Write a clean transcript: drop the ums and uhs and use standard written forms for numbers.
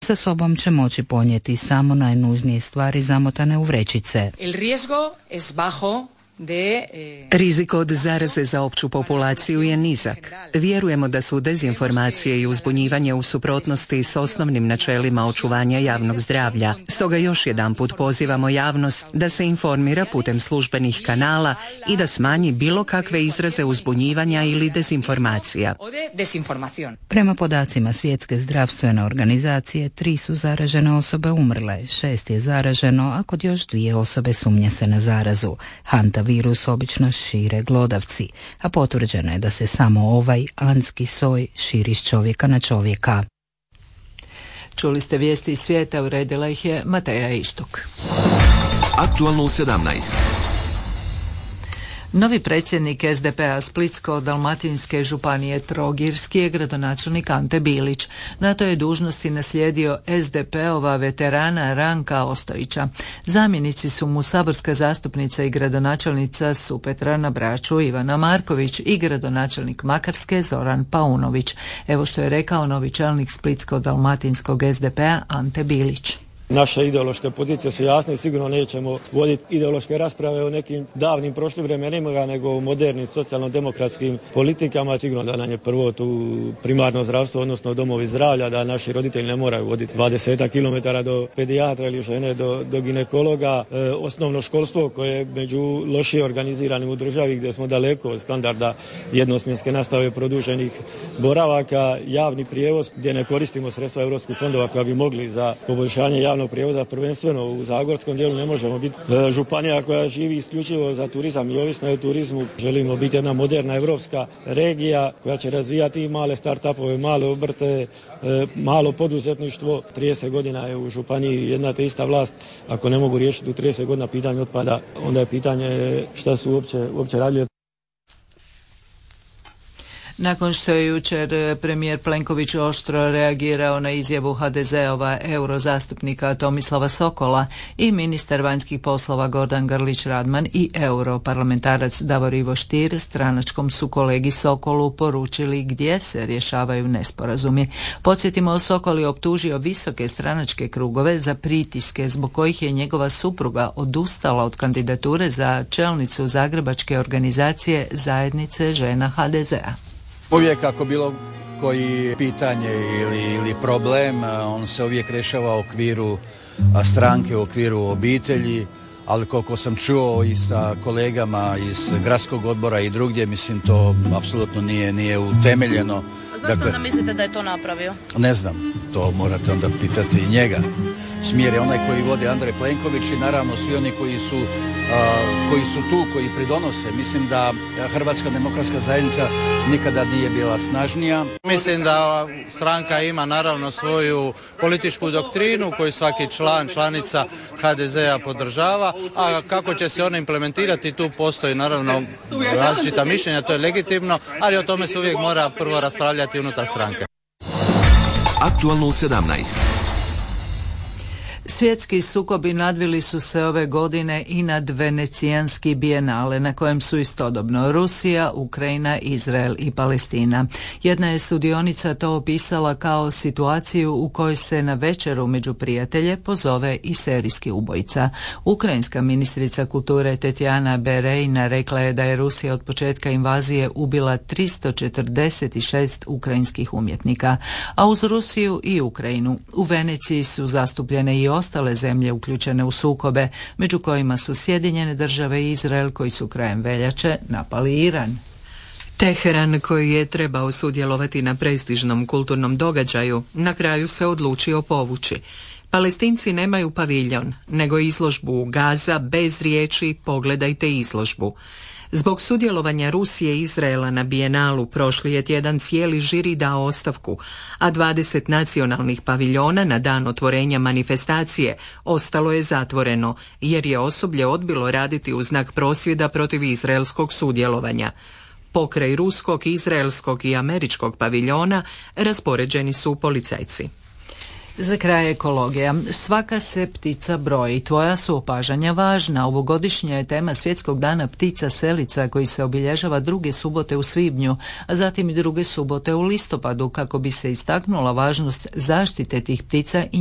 Sa sobom će moći ponijeti samo najnužnije stvari zamotane u vrećice. Rizik od zaraze za opću populaciju je nizak. Vjerujemo da su dezinformacije i uzbunjivanje u suprotnosti s osnovnim načelima očuvanja javnog zdravlja. Stoga još jedanput pozivamo javnost da se informira putem službenih kanala i da smanji bilo kakve izraze uzbunjivanja ili dezinformacija. Prema podacima Svjetske zdravstvene organizacije, 3 su zaražene osobe umrle, 6 je zaraženo, a kod još 2 osobe sumnja se na zarazu. Virus obično šire glodavci, a potvrđeno je da se samo ovaj andski soj širi s čovjeka na čovjeka. Čuli ste vijesti iz svijeta, uredila ih je Mateja Ištuk. Aktualno u 17. Novi predsjednik SDP-a Splitsko-dalmatinske županije Trogirski je gradonačelnik Ante Bilić. Na toj je dužnosti naslijedio SDP-ova veterana Ranka Ostojića. Zamjenici su mu saborska zastupnica i gradonačelnica Supetra na Braču Ivana Marković i gradonačelnik Makarske Zoran Paunović. Evo što je rekao novi čelnik Splitsko-dalmatinskog SDP-a Ante Bilić. Naše ideološke pozicije su jasne i sigurno nećemo voditi ideološke rasprave o nekim davnim prošlim vremenima, nego o modernim socijalno-demokratskim politikama. Sigurno da nam je prvo tu primarno zdravstvo, odnosno domovi zdravlja, da naši roditelji ne moraju voditi 20 km do pedijatra ili žene do ginekologa. Osnovno školstvo koje je među lošije organiziranim u državi, gdje smo daleko od standarda jednosmjenske nastave produženih boravaka, javni prijevoz gdje ne koristimo sredstva europskih fondova koja bi mogli za poboljšanje javnog prijevoza, prvenstveno u zagorskom dijelu. Ne možemo biti županija koja živi isključivo za turizam i ovisna je o turizmu. Želimo biti jedna moderna evropska regija koja će razvijati i male start-upove, male obrte, malo poduzetništvo. 30 godina je u županiji jedna te ista vlast. Ako ne mogu riješiti u 30 godina pitanje otpada, onda je pitanje šta su uopće radili. Nakon što je jučer premijer Plenković oštro reagirao na izjavu HDZ-ova eurozastupnika Tomislava Sokola i ministar vanjskih poslova Gordan Grlić Radman i europarlamentarac Davor Ivo Stier stranačkom su kolegi Sokolu poručili gdje se rješavaju nesporazumi. Podsjetimo, Sokol je optužio visoke stranačke krugove za pritiske zbog kojih je njegova supruga odustala od kandidature za čelnicu zagrebačke organizacije Zajednice žena HDZ-a. Uvijek ako bilo koji pitanje ili problem, on se uvijek rješava u okviru stranke, u okviru obitelji, ali koliko sam čuo i sa kolegama iz gradskog odbora i drugdje, mislim to apsolutno nije utemeljeno. Zašto onda mislite da je to napravio? Ne znam, to morate onda pitati njega. Smjer je onaj koji vodi Andrej Plenković i naravno svi oni koji su tu, koji pridonose. Mislim da Hrvatska demokratska zajednica nikada nije bila snažnija. Mislim da stranka ima naravno svoju političku doktrinu koju svaki članica HDZ-a podržava, a kako će se ona implementirati, tu postoji naravno različita mišljenja, to je legitimno, ali o tome se uvijek mora prvo raspravljati unutar stranke. Aktualno u 17. Svjetski sukobi nadvili su se ove godine i nad Venecijanski bijenale, na kojem su istodobno Rusija, Ukrajina, Izrael i Palestina. Jedna je sudionica to opisala kao situaciju u kojoj se na večeru među prijatelje pozove i serijski ubojica. Ukrajinska ministrica kulture Tetjana Berejna rekla je da je Rusija od početka invazije ubila 346 ukrajinskih umjetnika, a uz Rusiju i Ukrajinu u Veneciji su zastupljene i ostale zemlje uključene u sukobe, među kojima su Sjedinjene Države i Izrael, koji su krajem veljače napali Iran. Teheran, koji je trebao sudjelovati na prestižnom kulturnom događaju, na kraju se odlučio povući. Palestinci nemaju paviljon, nego izložbu Gaza bez riječi "pogledajte izložbu". Zbog sudjelovanja Rusije i Izraela na bijenalu prošli je tjedan cijeli žiri dao ostavku, a 20 nacionalnih paviljona na dan otvorenja manifestacije ostalo je zatvoreno, jer je osoblje odbilo raditi u znak prosvjeda protiv izraelskog sudjelovanja. Pokraj ruskog, izraelskog i američkog paviljona raspoređeni su policajci. Za kraj ekologija. Svaka se ptica broji. Tvoja su opažanja važna. Ovogodišnja je tema Svjetskog dana ptica selica koji se obilježava druge subote u svibnju, a zatim i druge subote u listopadu kako bi se istaknula važnost zaštite tih ptica i